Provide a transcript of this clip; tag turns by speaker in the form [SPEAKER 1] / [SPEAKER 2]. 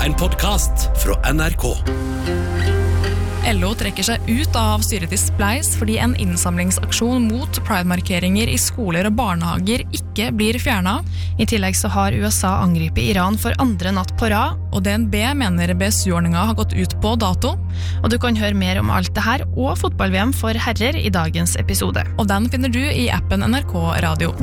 [SPEAKER 1] en podcast fra NRK.
[SPEAKER 2] LO trekker seg ut av styret til Spleis fordi en innsamlingsaksjon mot Pride-markeringer i skoler og barnehager ikke blir fjernet.
[SPEAKER 3] I tillegg så har USA angrepet Iran for andre natt på rad,
[SPEAKER 2] og DNB mener BSU-ordningen har gått ut på dato.
[SPEAKER 3] Og du kan høre mer om alt det her og fotball-VM for herrer i dagens episode.
[SPEAKER 2] Og den finner du i appen NRK Radio.